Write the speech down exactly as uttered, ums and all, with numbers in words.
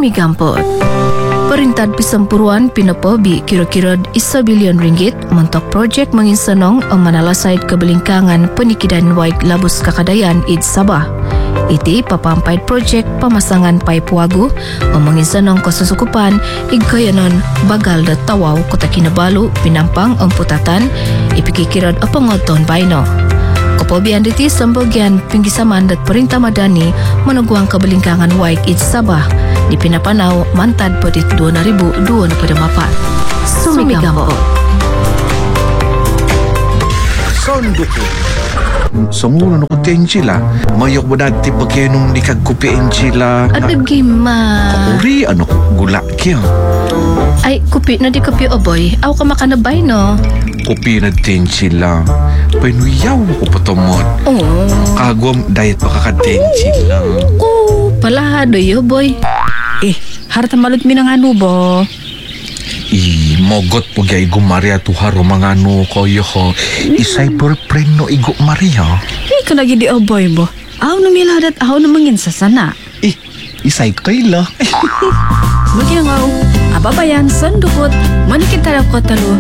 Sumigampot. Perintah Pisampuruan pinapobi kira-kira isa bilyon ringgit mentok projek menginsanong ang manalasay kebelingkangan penikidan waig labus kakadayan id Sabah. Iti papampait projek pamasangan pipe wagu o menginsanong kasusukupan igkayanon bagal da tawaw kota Kinabalu pinampang ang putatan ipikikirad o pangoton baino. Kapobian diti sambogyan pinggisaman dat perintah madani menugwang kebelingkangan waig id Sabah di pinapanaw mantad podit dua ribu dua puluh empat. Sumigampo. Sonduko. Semua nak kutin sila. Mayok mo dati pagkinong nikag kupiin sila. Ada gima. Uri ano gula kya. Ay, kupi na di kupi oboy. Aw ka makanabay no. Kupi na din sila. Panuyaw ko patomot. Oh. Kagwam diet pakakatin sila. Oh, palahado yo boy. Eh, harta malut minang anu bo. I mogot po gay igo Maria tuharo mga ano koyo ko. Isay boyfriend no igo Maria. Eh, ka lagi di oboy bo. Aw no miladat aw no mangin sa sana. Eh, isay kayla. Bagyan nga, ababayan, sandukot, manikita ko talo,